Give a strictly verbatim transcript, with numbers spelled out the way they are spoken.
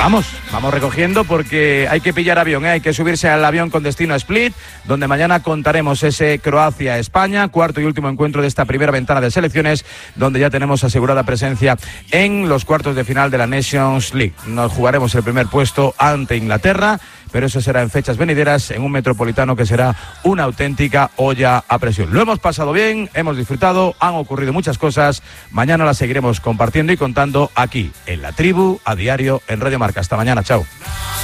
vamos, vamos recogiendo porque hay que pillar avión, ¿eh? Hay que subirse al avión con destino a Split, donde mañana contaremos ese Croacia-España, cuarto y último encuentro de esta primera ventana de selecciones, donde ya tenemos asegurada presencia en los cuartos de final de la Nations League. Nos jugaremos el primer puesto ante Inglaterra, pero eso será en fechas venideras, en un Metropolitano que será una auténtica olla a presión. Lo hemos pasado bien, hemos disfrutado, han ocurrido muchas cosas. Mañana las seguiremos compartiendo y contando aquí, en La Tribu, a diario, en Radio Marca. Hasta mañana, chao.